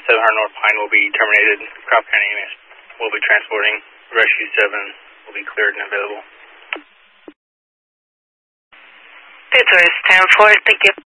700 North Pine will be terminated. Crop County will be transporting. Rescue 7 will be cleared and available. It's 10-4, thank you.